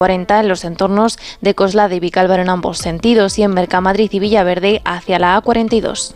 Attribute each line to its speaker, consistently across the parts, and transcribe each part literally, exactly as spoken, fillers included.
Speaker 1: cuarenta en los entornos de Coslada y Vicálvaro en ambos sentidos y en Mercamadrid y Villaverde hacia la A cuarenta y dos.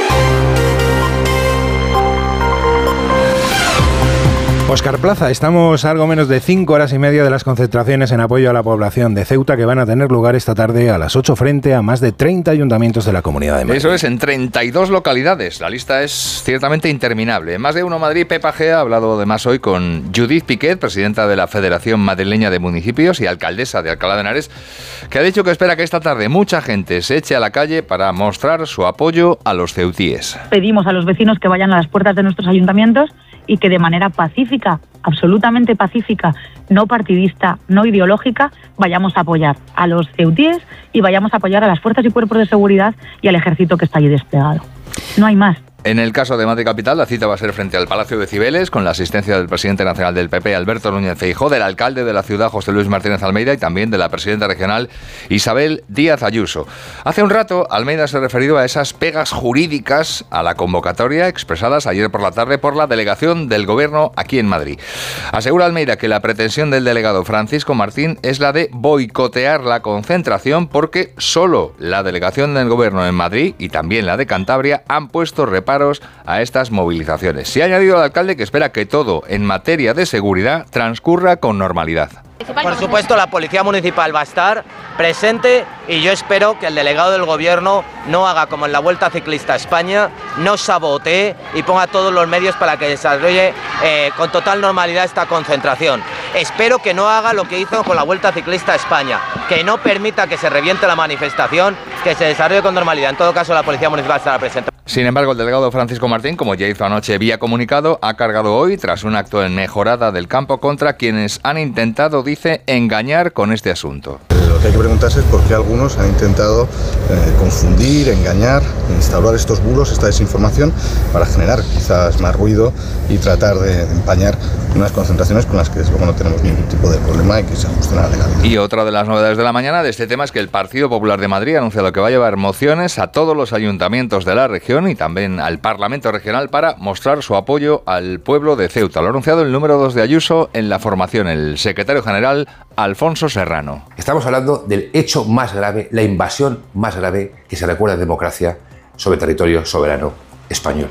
Speaker 2: Óscar Plaza, estamos a algo menos de cinco horas y media de las concentraciones en apoyo a la población de Ceuta que van a tener lugar esta tarde a las ocho frente a más de treinta ayuntamientos de la Comunidad de Madrid.
Speaker 3: Eso es, en treinta y dos localidades. La lista es ciertamente interminable. En Más de Uno Madrid, Pepa G ha hablado además hoy con Judith Piquet, presidenta de la Federación Madrileña de Municipios y alcaldesa de Alcalá de Henares, que ha dicho que espera que esta tarde mucha gente se eche a la calle para mostrar su apoyo a los ceutíes.
Speaker 4: Pedimos a los vecinos que vayan a las puertas de nuestros ayuntamientos y que de manera pacífica, absolutamente pacífica, no partidista, no ideológica, vayamos a apoyar a los ceutíes y vayamos a apoyar a las fuerzas y cuerpos de seguridad y al ejército que está allí desplegado. No hay más.
Speaker 3: En el caso de Madrid Capital, la cita va a ser frente al Palacio de Cibeles, con la asistencia del presidente nacional del P P, Alberto Núñez Feijóo, del alcalde de la ciudad, José Luis Martínez Almeida, y también de la presidenta regional, Isabel Díaz Ayuso. Hace un rato, Almeida se ha referido a esas pegas jurídicas a la convocatoria expresadas ayer por la tarde por la delegación del Gobierno aquí en Madrid. Asegura Almeida que la pretensión del delegado Francisco Martín es la de boicotear la concentración porque solo la delegación del Gobierno en Madrid y también la de Cantabria han puesto reparos a estas movilizaciones. Se ha añadido al alcalde que espera que todo en materia de seguridad transcurra con normalidad.
Speaker 5: Por supuesto, la Policía Municipal va a estar presente y yo espero que el delegado del Gobierno no haga como en la Vuelta Ciclista a España, no sabotee y ponga todos los medios para que desarrolle eh, con total normalidad esta concentración. Espero que no haga lo que hizo con la Vuelta Ciclista a España, que no permita que se reviente la manifestación, que se desarrolle con normalidad. En todo caso, la Policía Municipal estará presente.
Speaker 3: Sin embargo, el delegado Francisco Martín, como ya hizo anoche vía comunicado, ha cargado hoy, tras un acto en Mejorada del Campo, contra quienes han intentado, dice, engañar con este asunto.
Speaker 6: Lo que hay que preguntarse es por qué algunos han intentado eh, confundir, engañar, instaurar estos bulos, esta desinformación, para generar quizás más ruido y tratar de, de empañar unas concentraciones con las que desde luego no tenemos ningún tipo de problema y que se ajustan a la legalidad.
Speaker 3: Y otra de las novedades de la mañana de este tema es que el Partido Popular de Madrid ha anunciado que va a llevar mociones a todos los ayuntamientos de la región y también al Parlamento Regional para mostrar su apoyo al pueblo de Ceuta. Lo ha anunciado el número dos de Ayuso en la formación, el secretario general Alfonso Serrano.
Speaker 7: Estamos hablando del hecho más grave, la invasión más grave que se recuerda en democracia sobre territorio soberano español.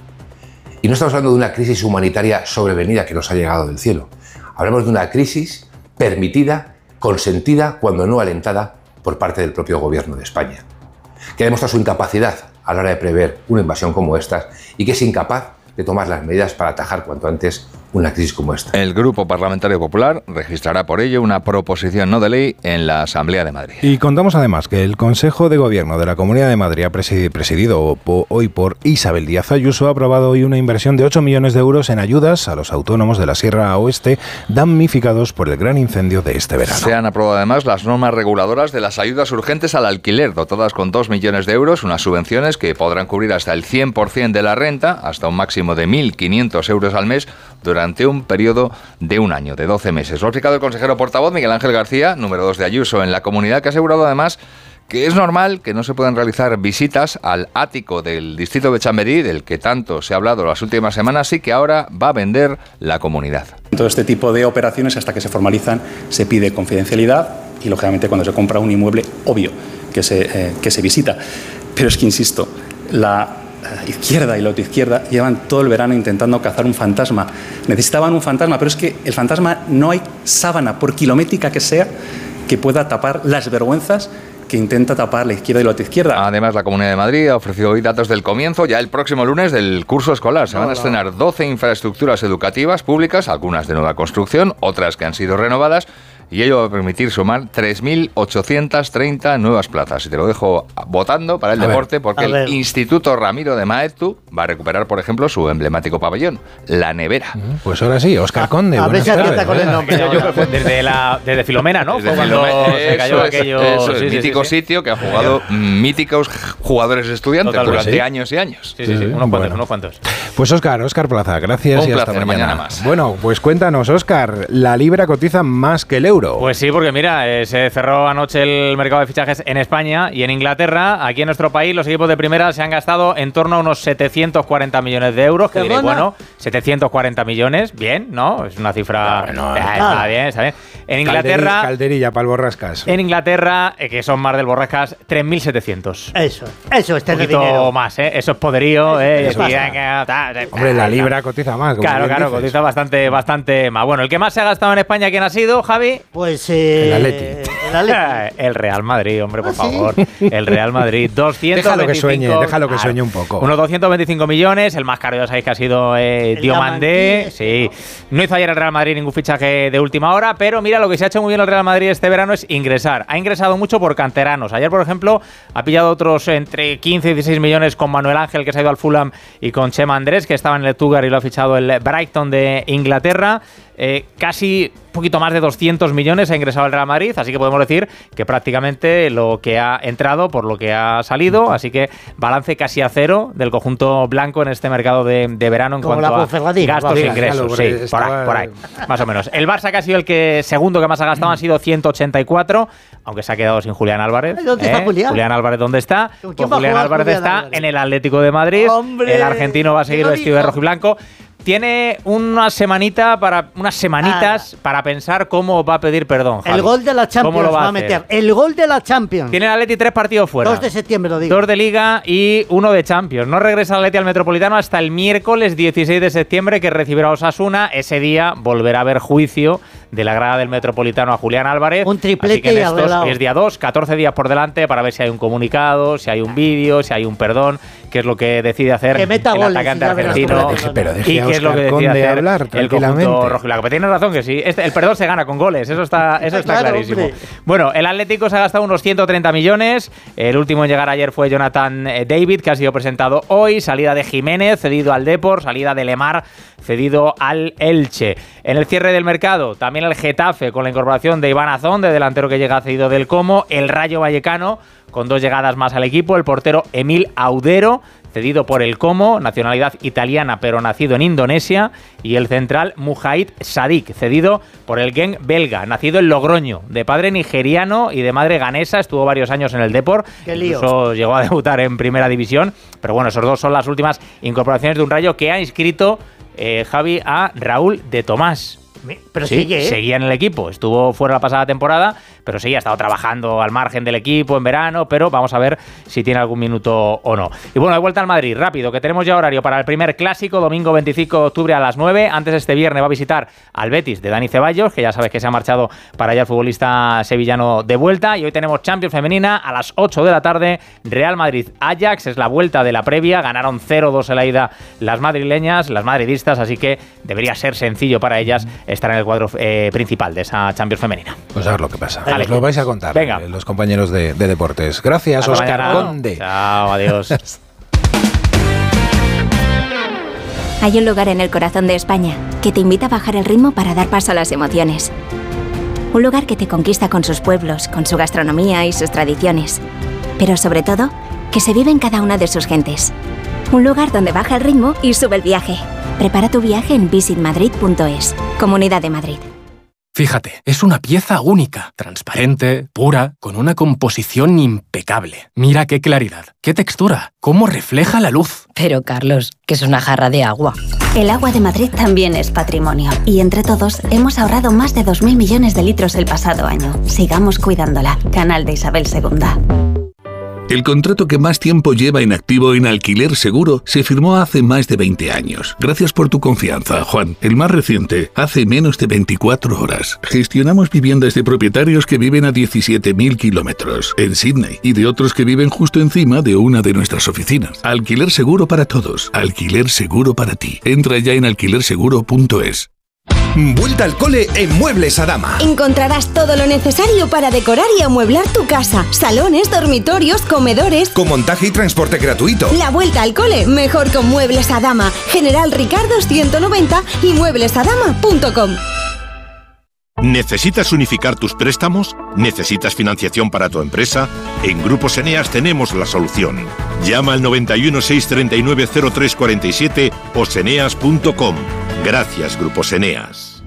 Speaker 7: Y no estamos hablando de una crisis humanitaria sobrevenida que nos ha llegado del cielo. Hablamos de una crisis permitida, consentida, cuando no alentada, por parte del propio gobierno de España, que demuestra su incapacidad a la hora de prever una invasión como esta y que es incapaz de tomar las medidas para atajar cuanto antes una crisis como esta.
Speaker 3: El Grupo Parlamentario Popular registrará por ello una proposición no de ley en la Asamblea de Madrid.
Speaker 2: Y contamos además que el Consejo de Gobierno de la Comunidad de Madrid, presidido hoy por Isabel Díaz Ayuso, ha aprobado hoy una inversión de ocho millones de euros en ayudas a los autónomos de la Sierra Oeste damnificados por el gran incendio de este verano.
Speaker 3: Se han aprobado además las normas reguladoras de las ayudas urgentes al alquiler, dotadas con dos millones de euros, unas subvenciones que podrán cubrir hasta el cien por ciento de la renta, hasta un máximo de mil quinientos euros al mes, durante un periodo de un año, de doce meses. Lo ha explicado el consejero portavoz Miguel Ángel García, número dos de Ayuso en la comunidad, que ha asegurado además que es normal que no se puedan realizar visitas al ático del distrito de Chamberí, del que tanto se ha hablado las últimas semanas y que ahora va a vender la comunidad.
Speaker 8: Todo este tipo de operaciones, hasta que se formalizan, se pide confidencialidad y, lógicamente, cuando se compra un inmueble, obvio que se, eh, que se visita. Pero es que, insisto, la izquierda y la autoizquierda llevan todo el verano intentando cazar un fantasma. Necesitaban un fantasma, pero es que el fantasma, no hay sábana, por kilométrica que sea, que pueda tapar las vergüenzas que intenta tapar la izquierda y la autoizquierda.
Speaker 3: Además, la Comunidad de Madrid ha ofrecido hoy datos del comienzo, ya el próximo lunes, del curso escolar. Se van a estrenar doce infraestructuras educativas públicas, algunas de nueva construcción, otras que han sido renovadas, y ello va a permitir sumar tres mil ochocientas treinta nuevas plazas. Y te lo dejo votando para el
Speaker 9: a
Speaker 3: deporte,
Speaker 9: ver,
Speaker 3: porque el Instituto Ramiro de Maeztu va a recuperar, por ejemplo, su emblemático pabellón, la Nevera.
Speaker 2: Pues ahora sí, Óscar Conde.
Speaker 9: A ver si acierta con el nombre.
Speaker 10: Yo creo que desde, la, desde Filomena, ¿no?
Speaker 3: Desde
Speaker 10: Cuando
Speaker 3: Filomena,
Speaker 10: se cayó
Speaker 3: eso
Speaker 10: aquello.
Speaker 3: Es, eso
Speaker 10: sí,
Speaker 3: es,
Speaker 10: sí,
Speaker 3: mítico
Speaker 10: sí, sí.
Speaker 3: sitio que han jugado míticos jugadores estudiantes
Speaker 10: Totalmente,
Speaker 3: durante
Speaker 10: sí.
Speaker 3: años y años.
Speaker 10: Sí, sí, sí, unos cuantos,
Speaker 2: Bueno.
Speaker 10: unos cuantos.
Speaker 2: Pues Óscar, Óscar Plaza, gracias
Speaker 3: Un
Speaker 2: y hasta
Speaker 3: placer,
Speaker 2: mañana.
Speaker 3: mañana más.
Speaker 2: Bueno, pues cuéntanos, Óscar, la libra cotiza más que el euro. euro.
Speaker 10: Pues sí, porque mira, eh, se cerró anoche el mercado de fichajes en España y en Inglaterra. Aquí en nuestro país los equipos de primera se han gastado en torno a unos setecientos cuarenta millones de euros. Que diré, bueno, setecientos cuarenta millones, bien, ¿no? Es una cifra... No, no, eh, no. Está bien, está bien. En Inglaterra...
Speaker 2: Calderilla, calderilla para el Borrascas.
Speaker 10: En Inglaterra, eh, que son más del Borrascas, tres mil setecientos.
Speaker 9: Eso, eso es tener
Speaker 10: un poquito
Speaker 9: dinero.
Speaker 10: más, ¿eh? Eso es poderío, ¿eh?
Speaker 9: Eso
Speaker 10: Y,
Speaker 9: pasa.
Speaker 10: eh, ta, ta,
Speaker 2: Hombre, la
Speaker 10: ta,
Speaker 2: libra cotiza más. como
Speaker 10: Claro,
Speaker 2: bien
Speaker 10: claro,
Speaker 2: dices.
Speaker 10: cotiza bastante, bastante más. Bueno, el que más se ha gastado en España, ¿quién ha sido, Javi?
Speaker 9: Pues eh,
Speaker 2: El Atleti.
Speaker 9: El Atleti.
Speaker 10: El Real Madrid, hombre, por
Speaker 9: ¿Ah, sí?
Speaker 10: favor. El Real Madrid, doscientos veinticinco.
Speaker 2: Déjalo que sueñe, déjalo que
Speaker 10: claro,
Speaker 2: sueñe un poco.
Speaker 10: Unos doscientos veinticinco millones. El más caro ya sabéis que ha sido eh,
Speaker 9: El
Speaker 10: Diomandé.
Speaker 9: Diamantí,
Speaker 10: Sí. No hizo ayer el Real Madrid ningún fichaje de última hora, pero mira, lo que se ha hecho muy bien el Real Madrid este verano es ingresar. Ha ingresado mucho por canteranos. Ayer, por ejemplo, ha pillado otros entre quince y dieciséis millones con Manuel Ángel, que se ha ido al Fulham, y con Chema Andrés, que estaba en el Tugar y lo ha fichado el Brighton de Inglaterra. Eh, casi un poquito más de doscientos millones ha ingresado el Real Madrid, así que podemos decir que prácticamente lo que ha entrado por lo que ha salido, así que balance casi a cero del conjunto blanco en este mercado de, de verano en
Speaker 9: Como
Speaker 10: cuanto
Speaker 9: la
Speaker 10: a
Speaker 9: Ponferradina,
Speaker 10: gastos
Speaker 9: vamos.
Speaker 10: e ingresos.
Speaker 2: Dígalo,
Speaker 10: Sí,
Speaker 2: por
Speaker 10: por
Speaker 2: ahí,
Speaker 10: ahí, por ahí, más o menos. El Barça, que ha sido el que segundo que más ha gastado, han sido ciento ochenta y cuatro, aunque se ha quedado sin Julián Álvarez.
Speaker 9: ¿Dónde está Julián?
Speaker 10: Julián Álvarez, ¿dónde está?
Speaker 9: ¿Con
Speaker 10: Pues
Speaker 9: quién va a
Speaker 10: Julián
Speaker 9: jugar
Speaker 10: Álvarez
Speaker 9: Julián
Speaker 10: está
Speaker 9: Álvarez?
Speaker 10: en el Atlético de Madrid.
Speaker 9: ¡Hombre!
Speaker 10: El argentino va a seguir
Speaker 9: ¿Quién lo
Speaker 10: vestido de
Speaker 9: dijo?
Speaker 10: rojo y blanco. Tiene una semanita para unas semanitas para pensar cómo va a pedir perdón, Javi.
Speaker 9: El gol de la
Speaker 10: ¿Cómo
Speaker 9: Champions
Speaker 10: lo va
Speaker 9: va
Speaker 10: a
Speaker 9: a
Speaker 10: hacer?
Speaker 9: meter. El gol de la Champions.
Speaker 10: Tiene el Atleti tres partidos fuera.
Speaker 9: dos de septiembre, lo digo.
Speaker 10: Dos de Liga y uno de Champions. No regresa el Atleti al Metropolitano hasta el miércoles dieciséis de septiembre, que recibirá a Osasuna. Ese día volverá a haber juicio de la grada del Metropolitano a Julián Álvarez.
Speaker 9: Un triplete
Speaker 10: Así que en
Speaker 9: y
Speaker 10: estos,
Speaker 9: arreglado.
Speaker 10: hoy es día dos, catorce días por delante para ver si hay un comunicado, si hay un vídeo, si hay un perdón, qué es lo que decide hacer
Speaker 9: Que meta
Speaker 10: el
Speaker 9: goles,
Speaker 10: atacante
Speaker 9: ya verás tú.
Speaker 10: argentino.
Speaker 2: Pero deje- pero deje
Speaker 10: y
Speaker 2: a
Speaker 10: qué es lo que
Speaker 2: Óscar
Speaker 10: decide
Speaker 2: Conde
Speaker 10: hacer
Speaker 2: hablar
Speaker 10: el
Speaker 2: tranquilamente.
Speaker 10: conjunto rojo y blanco. Pero tienes razón que sí, este- el perdón se gana con goles, eso está, eso está
Speaker 9: Claro,
Speaker 10: clarísimo.
Speaker 9: hombre.
Speaker 10: Bueno, el Atlético se ha gastado unos ciento treinta millones. El último en llegar ayer fue Jonathan eh, David, que ha sido presentado hoy. Salida de Jiménez, cedido al Depor. Salida de Lemar, cedido al Elche. En el cierre del mercado, también el Getafe, con la incorporación de Iván Azón, de delantero que llega cedido del Como. El Rayo Vallecano, con dos llegadas más al equipo. El portero Emil Audero, cedido por el Como, nacionalidad italiana pero nacido en Indonesia, y el central Mujahid Sadik, cedido por el Genk belga, nacido en Logroño, de padre nigeriano y de madre ganesa, estuvo varios años en el Depor,
Speaker 9: Qué lío.
Speaker 10: incluso llegó a debutar en primera división, pero bueno, esos dos son las últimas incorporaciones de un Rayo que ha inscrito eh, Javi a Raúl de Tomás.
Speaker 9: Pero
Speaker 10: Sí,
Speaker 9: sigue, ¿eh?
Speaker 10: seguía en el equipo, estuvo fuera la pasada temporada, pero sí, ha estado trabajando al margen del equipo en verano, pero vamos a ver si tiene algún minuto o no. Y bueno, de vuelta al Madrid, rápido, que tenemos ya horario para el primer clásico, domingo veinticinco de octubre a las nueve. Antes, este viernes va a visitar al Betis de Dani Ceballos, que ya sabes que se ha marchado para allá el futbolista sevillano de vuelta, y hoy tenemos Champions femenina a las ocho de la tarde, Real Madrid-Ajax, es la vuelta de la previa, ganaron cero dos en la ida las madrileñas, las madridistas, así que debería ser sencillo para ellas estar en el cuadro eh, principal de esa Champions femenina.
Speaker 2: Pues a ver lo que pasa.
Speaker 10: Vale.
Speaker 2: Os lo vais a contar,
Speaker 10: Venga.
Speaker 2: eh, los compañeros de, de deportes. Gracias,
Speaker 10: Hasta
Speaker 2: Óscar
Speaker 10: mañana.
Speaker 2: Conde.
Speaker 10: Chao, adiós.
Speaker 11: Hay un lugar en el corazón de España que te invita a bajar el ritmo para dar paso a las emociones. Un lugar que te conquista con sus pueblos, con su gastronomía y sus tradiciones. Pero sobre todo, que se vive en cada una de sus gentes. Un lugar donde baja el ritmo y sube el viaje. Prepara tu viaje en visit madrid punto es. Comunidad de Madrid.
Speaker 12: Fíjate, es una pieza única, transparente, pura, con una composición impecable. Mira qué claridad, qué textura, cómo refleja la luz.
Speaker 13: Pero, Carlos, que es una jarra de agua.
Speaker 14: El agua de Madrid también es patrimonio. Y entre todos hemos ahorrado más de dos mil millones de litros el pasado año. Sigamos cuidándola. Canal de Isabel segunda.
Speaker 15: El contrato que más tiempo lleva en activo en Alquiler Seguro se firmó hace más de veinte años. Gracias por tu confianza, Juan. El más reciente, hace menos de veinticuatro horas. Gestionamos viviendas de propietarios que viven a diecisiete mil kilómetros en Sydney y de otros que viven justo encima de una de nuestras oficinas. Alquiler Seguro para todos. Alquiler Seguro para ti. Entra ya en alquiler seguro punto es.
Speaker 16: Vuelta al cole en Muebles Adama.
Speaker 17: Encontrarás todo lo necesario para decorar y amueblar tu casa. Salones, dormitorios, comedores.
Speaker 16: Con montaje y transporte gratuito.
Speaker 17: La vuelta al cole mejor con Muebles Adama. General Ricardo ciento noventa y muebles adama punto com.
Speaker 18: ¿Necesitas unificar tus préstamos? ¿Necesitas financiación para tu empresa? En Grupos Eneas tenemos la solución. Llama al noventa y uno, seiscientos treinta y nueve, cero tres cuarenta y siete o seneas punto com. Gracias, Grupos Eneas.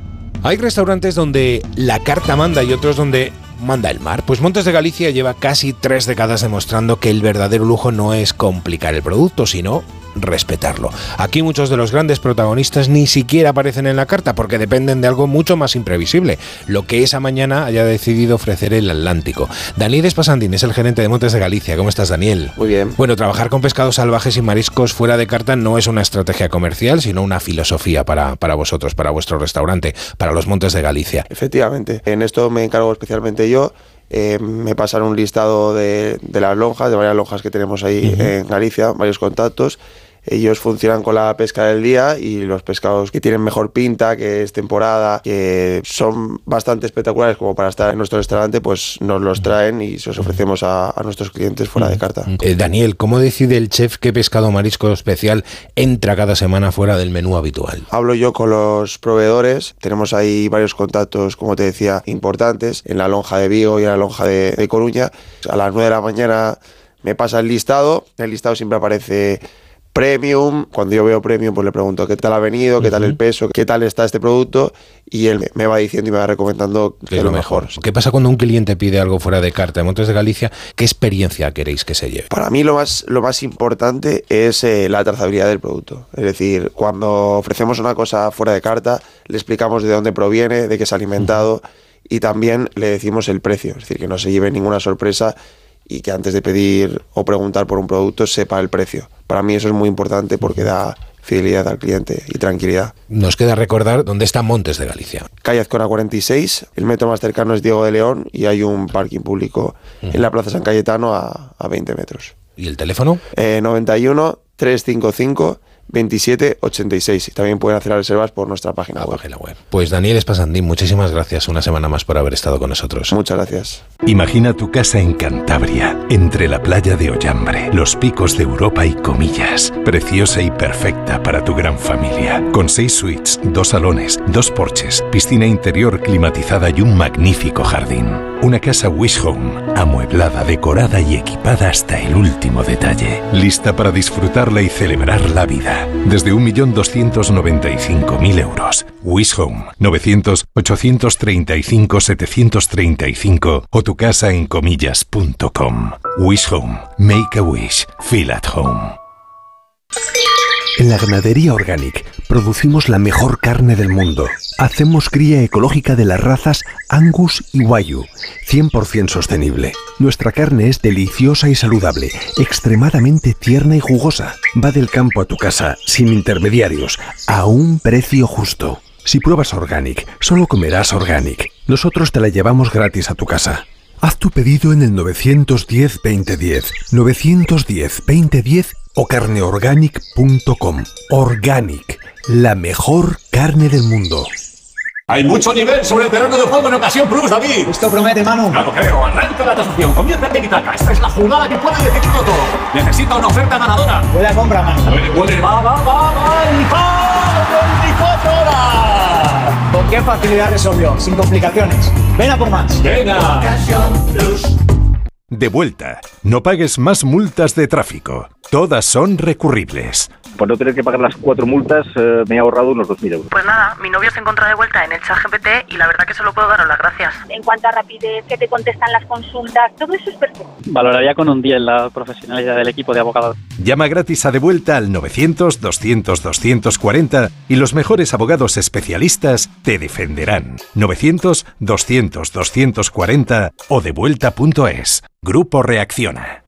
Speaker 2: Hay restaurantes donde la carta manda y otros donde manda el mar. Pues Montes de Galicia lleva casi tres décadas demostrando que el verdadero lujo no es complicar el producto, sino respetarlo. Aquí muchos de los grandes protagonistas ni siquiera aparecen en la carta porque dependen de algo mucho más imprevisible, lo que esa mañana haya decidido ofrecer el Atlántico. Daniel Espasandín es el gerente de Montes de Galicia. ¿Cómo estás, Daniel?
Speaker 19: Muy bien.
Speaker 2: Bueno, trabajar con pescados salvajes y mariscos fuera de carta no es una estrategia comercial, sino una filosofía para, para vosotros, para vuestro restaurante, para los Montes de Galicia.
Speaker 19: Efectivamente. En esto me encargo especialmente yo. Eh, me pasaron un listado de, de las lonjas, de varias lonjas que tenemos ahí uh-huh. en Galicia, varios contactos. Ellos funcionan con la pesca del día y los pescados que tienen mejor pinta, que es temporada, que son bastante espectaculares como para estar en nuestro restaurante, pues nos los traen y se los ofrecemos a, a nuestros clientes fuera de carta.
Speaker 2: Eh, Daniel, ¿cómo decide el chef qué pescado marisco especial entra cada semana fuera del menú habitual?
Speaker 19: Hablo yo con los proveedores, tenemos ahí varios contactos, como te decía, importantes, en la lonja de Vigo y en la lonja de, de Coruña. A las nueve de la mañana me pasa el listado, el listado siempre aparece Premium. Cuando yo veo Premium, pues le pregunto qué tal ha venido, qué tal el peso, qué tal está este producto, y él me va diciendo y me va recomendando que es lo mejor. mejor.
Speaker 2: ¿Qué pasa cuando un cliente pide algo fuera de carta de Montes de Galicia? ¿Qué experiencia queréis que se lleve?
Speaker 19: Para mí lo más, lo más importante es eh, la trazabilidad del producto. Es decir, cuando ofrecemos una cosa fuera de carta, le explicamos de dónde proviene, de qué se ha alimentado, uh-huh. y también le decimos el precio. Es decir, que no se lleve ninguna sorpresa y que antes de pedir o preguntar por un producto sepa el precio. Para mí eso es muy importante porque da fidelidad al cliente y tranquilidad.
Speaker 2: Nos queda recordar dónde está Montes de Galicia.
Speaker 19: Calle Azcona cuarenta y seis, el metro más cercano es Diego de León y hay un parking público uh-huh. en la Plaza San Cayetano a, a veinte metros.
Speaker 2: ¿Y el teléfono?
Speaker 19: Eh, noventa y uno, trescientos cincuenta y cinco, veintisiete ochenta y seis. También pueden hacer las reservas por nuestra página,
Speaker 2: la
Speaker 19: web.
Speaker 2: página web. Pues Daniel Espasandín, muchísimas gracias una semana más por haber estado con nosotros.
Speaker 19: Muchas gracias.
Speaker 20: Imagina tu casa en Cantabria, entre la playa de Ollambre, los picos de Europa y Comillas. Preciosa y perfecta para tu gran familia. Con seis suites, dos salones, dos porches, piscina interior climatizada y un magnífico jardín. Una casa Wish Home, amueblada, decorada y equipada hasta el último detalle. Lista para disfrutarla y celebrar la vida. Desde un millón doscientos noventa y cinco mil euros. Wish Home, novecientos, ochocientos treinta y cinco, setecientos treinta y cinco o tu casa en comillas punto com. Wish Home, make a wish, feel at home.
Speaker 21: En la Ganadería Organic producimos la mejor carne del mundo. Hacemos cría ecológica de las razas Angus y Wagyu, cien por ciento sostenible. Nuestra carne es deliciosa y saludable, extremadamente tierna y jugosa. Va del campo a tu casa, sin intermediarios, a un precio justo. Si pruebas Organic, solo comerás Organic. Nosotros te la llevamos gratis a tu casa. Haz tu pedido en el nueve uno cero, veinte diez, nueve uno cero, veinte diez o carne organic punto com. Organic, la mejor carne del mundo.
Speaker 22: Hay mucho nivel sobre el terreno de juego en ocasión Plus, David.
Speaker 23: Esto promete, Manu.
Speaker 22: Claro, creo. Arranca la tasación. Comienza el tiki-taka. Esta es la jugada que puede decidirlo todo. Necesita una oferta ganadora.
Speaker 23: Buena compra, Manu.
Speaker 22: Puede, puede. Va, va, va, va. Y va. veinticuatro horas.
Speaker 23: Con qué facilidad resolvió. Sin complicaciones. Ven a por más.
Speaker 22: Venga. Ocasión Plus.
Speaker 20: De vuelta. No pagues más multas de tráfico. Todas son recurribles.
Speaker 24: Por no tener que pagar las cuatro multas, eh, me he ahorrado unos dos mil euros.
Speaker 25: Pues nada, mi novio se encuentra de vuelta en el ChatGPT y la verdad que solo puedo daros las gracias.
Speaker 26: En cuanto a rapidez, que te contestan las consultas, todo eso es perfecto.
Speaker 27: Valoraría con un diez la profesionalidad del equipo de abogados.
Speaker 20: Llama gratis a De Vuelta al novecientos, doscientos, doscientos cuarenta y los mejores abogados especialistas te defenderán. novecientos, doscientos, doscientos cuarenta o devuelta punto es. Grupo Reacciona.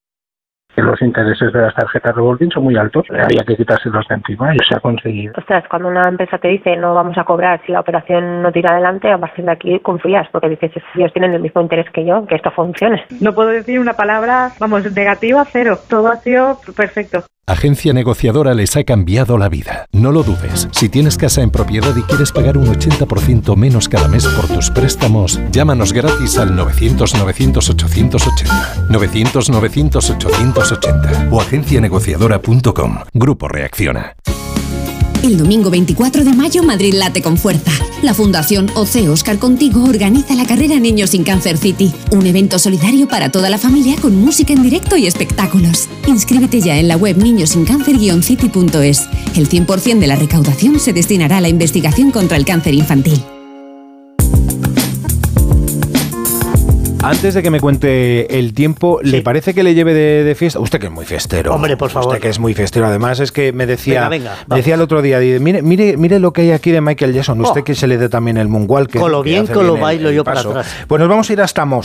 Speaker 28: Los intereses de las tarjetas revolving son muy altos, había que quitárselos de encima y se ha conseguido.
Speaker 29: Ostras, cuando una empresa te dice no vamos a cobrar si la operación no tira adelante, a partir de aquí confías, porque dices, ellos tienen el mismo interés que yo, que esto funcione.
Speaker 30: No puedo decir una palabra, vamos, negativa, cero. Todo ha sido perfecto.
Speaker 20: Agencia Negociadora les ha cambiado la vida. No lo dudes. Si tienes casa en propiedad y quieres pagar un ochenta por ciento menos cada mes por tus préstamos, llámanos gratis al novecientos, novecientos, ochocientos ochenta. novecientos, novecientos, ochocientos ochenta o agencia negociadora punto com. Grupo Reacciona.
Speaker 31: El domingo veinticuatro de mayo, Madrid late con fuerza. La Fundación O C Óscar Contigo organiza la carrera Niños sin Cáncer City, un evento solidario para toda la familia con música en directo y espectáculos. Inscríbete ya en la web niños sin cáncer guion city punto es. El cien por ciento de la recaudación se destinará a la investigación contra el cáncer infantil.
Speaker 2: Antes de que me cuente el tiempo, ¿le parece que le lleve de, de fiesta? Usted que es muy fiestero.
Speaker 1: Hombre, por favor.
Speaker 2: Usted que es muy fiestero. Además es que me decía,
Speaker 1: venga, venga,
Speaker 2: me decía el otro día, mire, mire, mire lo que hay aquí de Michael Jackson. Usted oh. que se le dé también el moonwalk.
Speaker 1: Con lo bien que lo bailo yo para atrás.
Speaker 2: Pues nos vamos a ir hasta Mos.